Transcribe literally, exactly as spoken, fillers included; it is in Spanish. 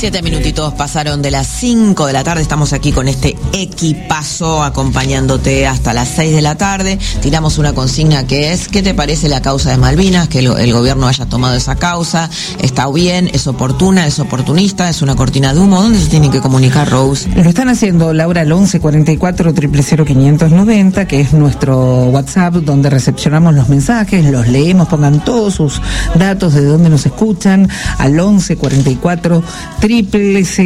Siete minutitos pasaron de las cinco de la tarde. Estamos aquí con este equipazo acompañándote hasta las seis de la tarde. Tiramos una consigna que es: ¿qué te parece la causa de Malvinas? Que el, el gobierno haya tomado esa causa. ¿Está bien? ¿Es oportuna? ¿Es oportunista? ¿Es una cortina de humo? ¿Dónde se tienen que comunicar, Rose? Lo están haciendo, Laura, al once cuarenta y cuatro, cero cero cero, quinientos noventa, que es nuestro WhatsApp, donde recepcionamos los mensajes, los leemos, pongan todos sus datos de dónde nos escuchan, al once cuarenta y cuatro, triple